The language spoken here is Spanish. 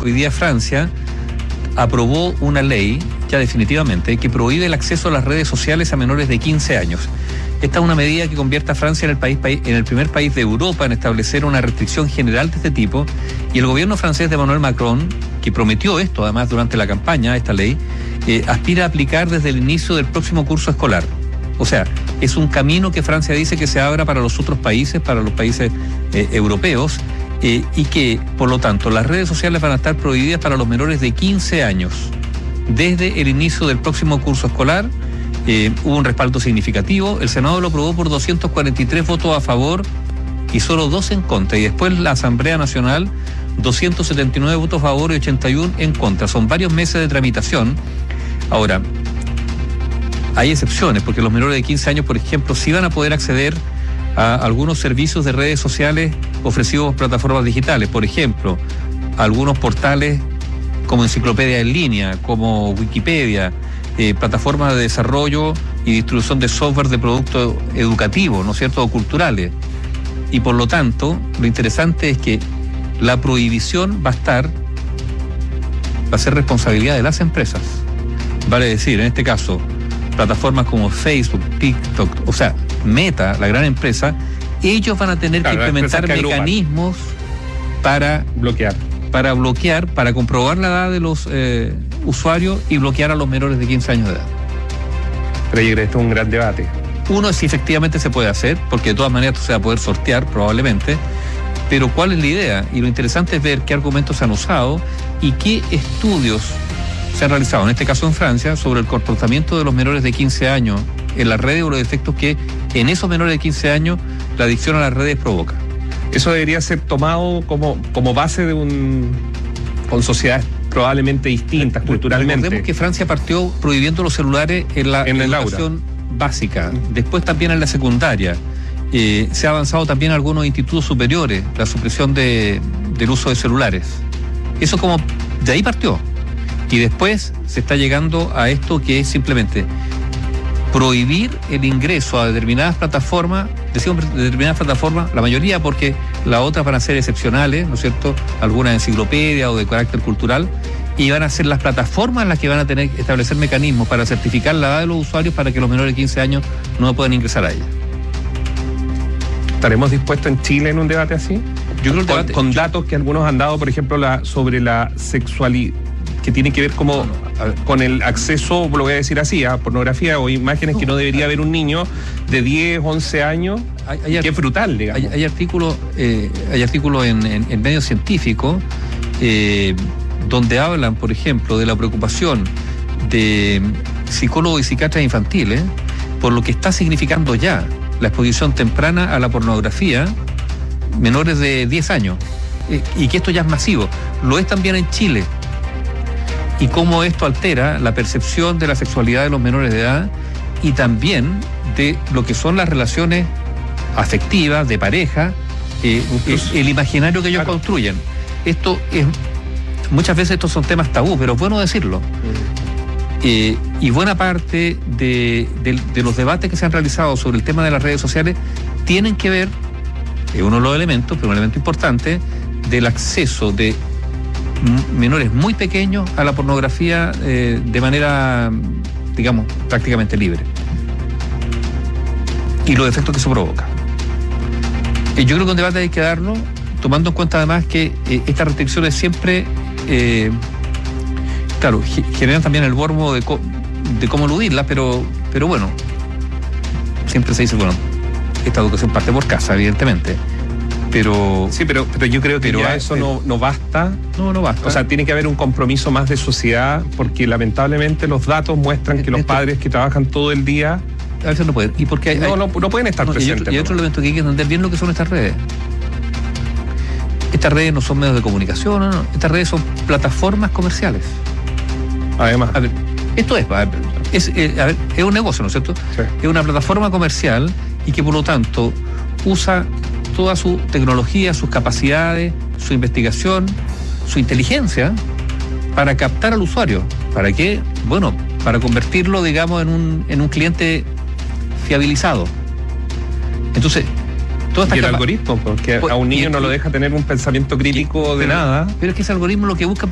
hoy día Francia aprobó una ley, ya definitivamente, que prohíbe el acceso a las redes sociales a menores de 15 años. Esta es una medida que convierte a Francia en el primer país de Europa en establecer una restricción general de este tipo, y el gobierno francés de Emmanuel Macron, que prometió esto además durante la campaña, esta ley, aspira a aplicar desde el inicio del próximo curso escolar. O sea, es un camino que Francia dice que se abra para los otros países, para los países europeos, y que, por lo tanto, las redes sociales van a estar prohibidas para los menores de 15 años. Desde el inicio del próximo curso escolar, hubo un respaldo significativo. El Senado lo aprobó por 243 votos a favor y solo 2 en contra. Y después la Asamblea Nacional, 279 votos a favor y 81 en contra. Son varios meses de tramitación. Ahora, hay excepciones, porque los menores de 15 años, por ejemplo, sí van a poder acceder a algunos servicios de redes sociales ofrecidos por plataformas digitales. Por ejemplo, algunos portales como enciclopedia en línea, como Wikipedia, plataformas de desarrollo y distribución de software de productos educativos, ¿no es cierto?, o culturales. Y por lo tanto, lo interesante es que la prohibición va a ser responsabilidad de las empresas. Vale decir, en este caso, plataformas como Facebook, TikTok, o sea, Meta, la gran empresa, ellos van a tener que implementar mecanismos para bloquear, para comprobar la edad de los usuarios y bloquear a los menores de 15 años de edad. Pero yo creo que esto es un gran debate. Uno es si efectivamente se puede hacer, porque de todas maneras esto se va a poder sortear probablemente, pero ¿cuál es la idea? Y lo interesante es ver qué argumentos se han usado y qué estudios se han realizado, en este caso en Francia, sobre el comportamiento de los menores de 15 años en las redes o los efectos que en esos menores de 15 años la adicción a las redes provoca. Eso debería ser tomado como base con sociedades probablemente distintas culturalmente. Recordemos que Francia partió prohibiendo los celulares en la educación básica, después también en la secundaria. Se ha avanzado también en algunos institutos superiores, la supresión del uso de celulares. Eso como de ahí partió. Y después se está llegando a esto que es simplemente prohibir el ingreso a determinadas plataformas, la mayoría porque las otras van a ser excepcionales, ¿no es cierto?, algunas enciclopedias o de carácter cultural, y van a ser las plataformas las que van a tener que establecer mecanismos para certificar la edad de los usuarios para que los menores de 15 años no puedan ingresar a ella. ¿Estaremos dispuestos en Chile en un debate así? Yo creo que con datos que algunos han dado, por ejemplo, sobre la sexualidad, que tiene que ver con el acceso, lo voy a decir así, a pornografía o imágenes que no debería ver un niño de 10, 11 años, que es brutal, digamos. Hay artículos en medios científicos donde hablan, por ejemplo, de la preocupación de psicólogos y psiquiatras infantiles por lo que está significando ya la exposición temprana a la pornografía menores de 10 años, y que esto ya es masivo. Lo es también en Chile. Y cómo esto altera la percepción de la sexualidad de los menores de edad y también de lo que son las relaciones afectivas, de pareja, el imaginario que ellos construyen. Muchas veces estos son temas tabú, pero es bueno decirlo. Y buena parte de los debates que se han realizado sobre el tema de las redes sociales tienen que ver, es uno de los elementos, pero un elemento importante, del acceso de menores muy pequeños a la pornografía de manera, digamos, prácticamente libre. Y los efectos que eso provoca. Yo creo que un debate hay que darlo, tomando en cuenta además que estas restricciones siempre, claro, generan también el morbo de cómo eludirlas, pero bueno, siempre se dice, bueno, esta educación parte por casa, evidentemente. Pero yo creo que ya eso no basta. No basta. O sea, tiene que haber un compromiso más de sociedad, porque lamentablemente los datos muestran que los padres que trabajan todo el día a veces no pueden. Y porque no pueden estar presentes. Y otro elemento que hay que entender bien lo que son estas redes. Estas redes no son medios de comunicación, no. Estas redes son plataformas comerciales. Además. A ver, esto es un negocio, ¿no es cierto? Sí. Es una plataforma comercial y que por lo tanto usa toda su tecnología, sus capacidades, su investigación, su inteligencia para captar al usuario. ¿Para qué? Bueno, para convertirlo, digamos, en un cliente fiabilizado. Entonces, toda esta y el algoritmo, porque a un niño no lo deja tener un pensamiento crítico de nada. Pero es que ese algoritmo lo que busca